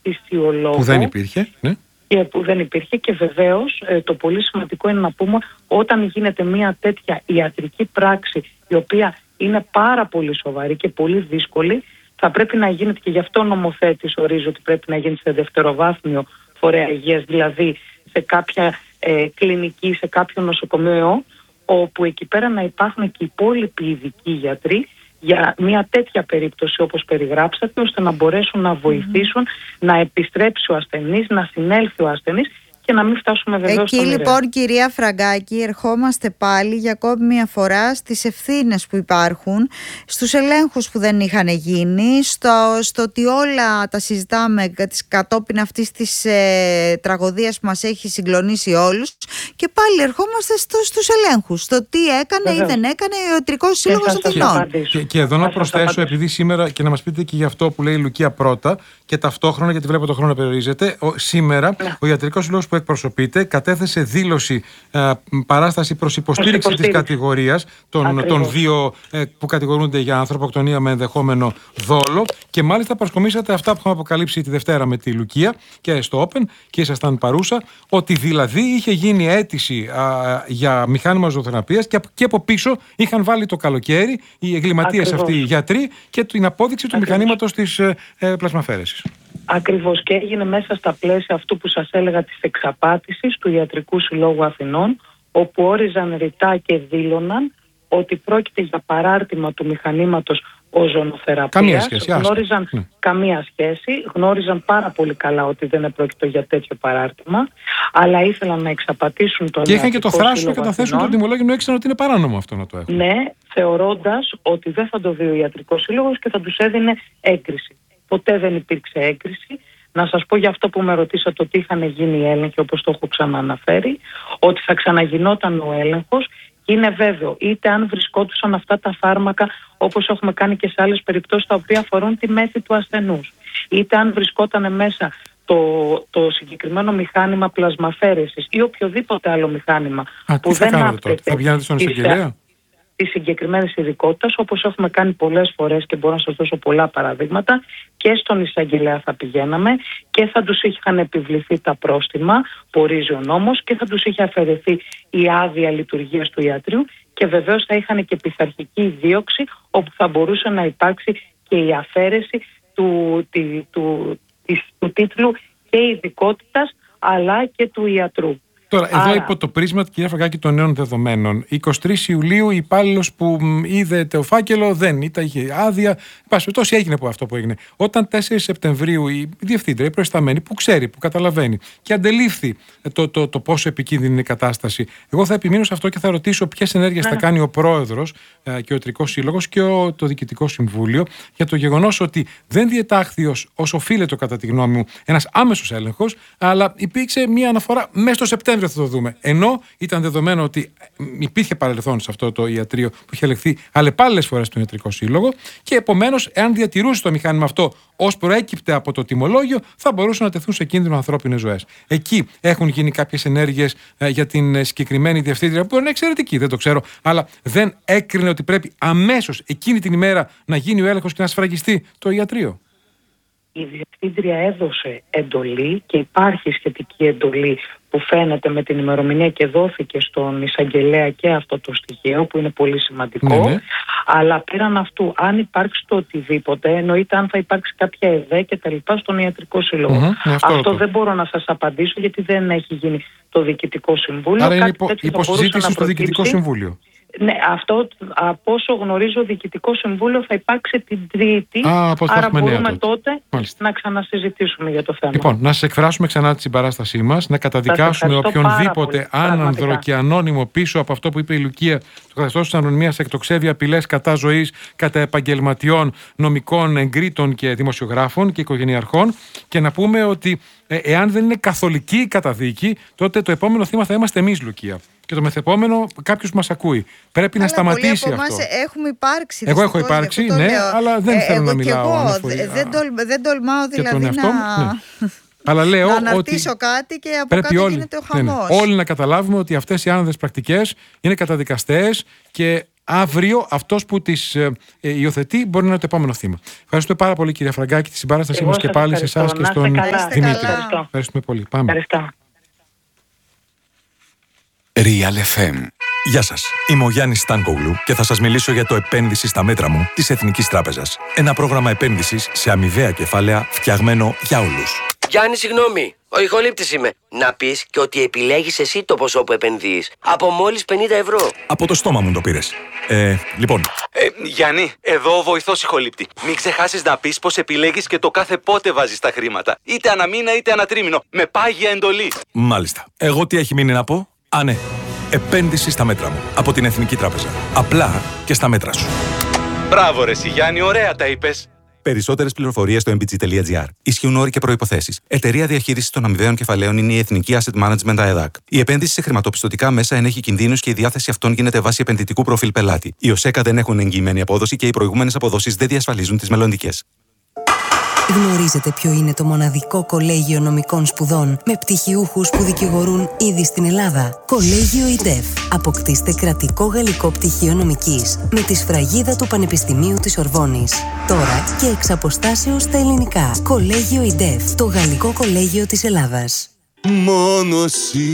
φυσιολόγο. Που δεν υπήρχε, ναι. Που δεν υπήρχε, και βεβαίως το πολύ σημαντικό είναι να πούμε, όταν γίνεται μια τέτοια ιατρική πράξη, η οποία είναι πάρα πολύ σοβαρή και πολύ δύσκολη, θα πρέπει να γίνεται, και γι' αυτό ο νομοθέτης ορίζει ότι πρέπει να γίνει σε δευτεροβάθμιο φορέα υγείας, δηλαδή σε κάποια κλινική, σε κάποιο νοσοκομείο, όπου εκεί πέρα να υπάρχουν και οι υπόλοιποι ειδικοί γιατροί για μια τέτοια περίπτωση όπως περιγράψατε, ώστε να μπορέσουν να βοηθήσουν να επιστρέψει ο ασθενής, να συνέλθει ο ασθενής και να μην φτάσουμε βεβαίως εκεί λοιπόν, κυρία Φραγκάκη, ερχόμαστε πάλι για ακόμη μια φορά στις ευθύνες που υπάρχουν, στους ελέγχους που δεν είχαν γίνει, στο ότι όλα τα συζητάμε κατόπιν αυτής της τραγωδίας που μας έχει συγκλονίσει όλους, και πάλι ερχόμαστε στους ελέγχους, στο τι έκανε ή δεν έκανε ο Ιατρικός Σύλλογος Αθηνών. Και εδώ να προσθέσω, επειδή σήμερα, και να μας πείτε και για αυτό που λέει η Λουκία πρώτα, και ταυτόχρονα, γιατί βλέπω το χρόνο περιορίζεται, σήμερα ο Ιατρικός Σύλλογος που εκπροσωπείται κατέθεσε δήλωση παράσταση προς υποστήριξη της κατηγορίας των δύο που κατηγορούνται για ανθρωποκτονία με ενδεχόμενο δόλο, και μάλιστα προσκομίσατε αυτά που είχαμε αποκαλύψει τη Δευτέρα με τη Λουκία και στο Open, και ήσασταν παρούσα, ότι δηλαδή είχε γίνει αίτηση για μηχάνημα ζωοθεραπείας και από πίσω είχαν βάλει το καλοκαίρι οι εγκληματίες αυτοί οι γιατροί και την απόδειξη του μηχανήματος της πλασμαφέρεσης. Ακριβώς, και έγινε μέσα στα πλαίσια αυτού που σας έλεγα της εξαπάτησης του Ιατρικού Συλλόγου Αθηνών, όπου όριζαν ρητά και δήλωναν ότι πρόκειται για παράρτημα του μηχανήματος οζονοθεραπείας. Καμία σχέση. Καμία σχέση. Γνώριζαν πάρα πολύ καλά ότι δεν επρόκειτο για τέτοιο παράρτημα, αλλά ήθελαν να εξαπατήσουν τον. Και είχαν και το θράσος να καταθέσουν το τιμολόγιο, έξεραν ότι είναι παράνομο αυτό να το έχουν. Ναι, θεωρώντας ότι δεν θα το δει ο Ιατρικός Σύλλογος και θα τους έδινε έγκριση. Ποτέ δεν υπήρξε έγκριση. Να σας πω για αυτό που με ρωτήσατε, ότι είχαν γίνει οι έλεγχοι, όπως το έχω ξανααναφέρει, ότι θα ξαναγινόταν ο έλεγχος, και είναι βέβαιο, είτε αν βρισκόντουσαν αυτά τα φάρμακα, όπως έχουμε κάνει και σε άλλες περιπτώσεις, τα οποία αφορούν τη μέθη του ασθενούς, είτε αν βρισκόταν μέσα το συγκεκριμένο μηχάνημα πλασμαφέρεσης ή οποιοδήποτε άλλο μηχάνημα που δεν άπτεται. Θα πηγαίνετε στον εισαγγελέα τη συγκεκριμένη ειδικότητα, όπως έχουμε κάνει πολλές φορές και μπορώ να σας δώσω πολλά παραδείγματα, και στον εισαγγελέα θα πηγαίναμε και θα τους είχαν επιβληθεί τα πρόστιμα που ορίζει ο νόμος και θα τους είχε αφαιρεθεί η άδεια λειτουργίας του ιατρείου, και βεβαίως θα είχαν και πειθαρχική δίωξη, όπου θα μπορούσε να υπάρξει και η αφαίρεση του τίτλου και ειδικότητας αλλά και του ιατρού. Τώρα, εδώ υπό το πρίσμα, κυρία Φραγκάκη, των νέων δεδομένων, 23 Ιουλίου, η υπάλληλος που είδε το φάκελο δεν είχε άδεια. Τόσο έγινε από αυτό που έγινε. Όταν 4 Σεπτεμβρίου η διευθύντρια, η προϊσταμένη, που ξέρει, που καταλαβαίνει και αντελήφθη το πόσο επικίνδυνη είναι η κατάσταση, εγώ θα επιμείνω σε αυτό και θα ρωτήσω ποιες ενέργειες θα κάνει ο πρόεδρος και ο Ιατρικός Σύλλογος και το Διοικητικό Συμβούλιο για το γεγονός ότι δεν διετάχθη ως οφείλεται, κατά τη γνώμη μου, ένας άμεσος έλεγχος, αλλά υπήρξε μια αναφορά μέσα στο Σεπτέμβριο. Θα το δούμε. Ενώ ήταν δεδομένο ότι υπήρχε παρελθόν σε αυτό το ιατρείο που είχε ελεγχθεί αλλεπάλληλες φορές στον Ιατρικό Σύλλογο, και επομένως, εάν διατηρούσε το μηχάνημα αυτό ως προέκυπτε από το τιμολόγιο, θα μπορούσαν να τεθούν σε κίνδυνο ανθρώπινες ζωές. Εκεί έχουν γίνει κάποιες ενέργειες για την συγκεκριμένη διευθύντρια, που μπορεί να είναι εξαιρετική, δεν το ξέρω, αλλά δεν έκρινε ότι πρέπει αμέσως εκείνη την ημέρα να γίνει ο έλεγχος και να σφραγιστεί το ιατρείο. Η διευθύντρια έδωσε εντολή και υπάρχει σχετική εντολή που φαίνεται με την ημερομηνία και δόθηκε στον εισαγγελέα και αυτό το στοιχείο που είναι πολύ σημαντικό. Ναι. Αλλά πέραν αυτού, αν υπάρξει το οτιδήποτε, εννοείται αν θα υπάρξει κάποια ΕΔΕ και τα λοιπά στον Ιατρικό Σύλλογο. Αυτό δεν μπορώ να σας απαντήσω, γιατί δεν έχει γίνει το Διοικητικό Συμβούλιο. Άρα είναι υποσυζήτηση στο Διοικητικό Συμβούλιο. Ναι, αυτό από όσο γνωρίζω, ο Διοικητικό Συμβούλιο θα υπάρξει την Τρίτη. Άρα μπορούμε τότε να ξανασυζητήσουμε για το θέμα. Λοιπόν, να σας εκφράσουμε ξανά τη συμπαράστασή μας, να καταδικάσουμε οποιονδήποτε άνανδρο και ανώνυμο πίσω από αυτό που είπε η Λουκία, το καθεστώς της ανωνυμίας, εκτοξεύει απειλές κατά ζωής, κατά επαγγελματιών, νομικών, εγκρίτων και δημοσιογράφων και οικογενειαρχών, και να πούμε ότι εάν δεν είναι καθολική η καταδίκη, τότε το επόμενο θύμα θα είμαστε εμείς, Λουκία. Και το μεθεπόμενο κάποιος που μας ακούει. Πρέπει να σταματήσει αυτό. Έχουμε υπάρξει. Εγώ έχω υπάρξει, ναι, αλλά δεν θέλω να μιλάω. Δεν τολμάω δηλαδή Αλλά λέω να αναρτήσω κάτι και από κάτω γίνεται ο χαμός. Όλοι να καταλάβουμε ότι αυτές οι άνοδες πρακτικές είναι καταδικαστές και αύριο αυτός που τις υιοθετεί μπορεί να είναι το επόμενο θύμα. Ευχαριστούμε πάρα πολύ, κυρία Φραγκάκη. Τη συμπαράστασή μας και πάλι σε εσάς και στον Δημήτρη. Ευχαριστούμε πολύ. Πάμε. Ευχαριστώ. Real FM. Γεια σας, είμαι ο Γιάννης Στάνκογλου και θα σας μιλήσω για το επένδυση στα μέτρα μου της Εθνικής Τράπεζας. Ένα πρόγραμμα επένδυσης σε αμοιβαία κεφάλαια φτιαγμένο για όλους. Γιάννη, συγγνώμη, ο ηχολήπτης είμαι. Να πεις και ότι επιλέγεις εσύ το ποσό που επενδύεις. Από μόλις 50 ευρώ. Από το στόμα μου το πήρες. Λοιπόν. Γιάννη, εδώ ο βοηθός ηχολήπτη. Μην ξεχάσεις να πεις πως επιλέγεις και το κάθε πότε βάζεις τα χρήματα. Είτε ανά μήνα είτε ανά τρίμηνο. Με πάγια εντολή. Μάλιστα. Εγώ τι έχει μείνει να πω? Ναι. Επένδυση στα μέτρα μου. Από την Εθνική Τράπεζα. Απλά και στα μέτρα σου. Μπράβο ρε Γιάννη, ωραία τα είπες. Περισσότερες πληροφορίες στο mbg.gr. Ισχύουν όροι και προϋποθέσεις. Εταιρεία διαχείρισης των αμοιβαίων κεφαλαίων είναι η Εθνική Asset Management ΑΕΔΑΚ. Η επένδυση σε χρηματοπιστωτικά μέσα ενέχει κινδύνους και η διάθεση αυτών γίνεται βάσει επενδυτικού προφίλ πελάτη. Οι ΟΣΕΚΑ δεν έχουν εγγυημένη απόδοση και οι προηγούμενες αποδόσεις δεν διασφαλίζουν τις μελλοντικές. Γνωρίζετε ποιο είναι το μοναδικό κολέγιο νομικών σπουδών με πτυχιούχους που δικηγορούν ήδη στην Ελλάδα? Κολέγιο ΙΔΕΦ. Αποκτήστε κρατικό γαλλικό πτυχίο νομικής με τη σφραγίδα του Πανεπιστημίου της Σορβόνης. Τώρα και εξ αποστάσεως στα ελληνικά. Κολέγιο ΙΔΕΦ. Το γαλλικό κολέγιο της Ελλάδας. Μόνο εσύ.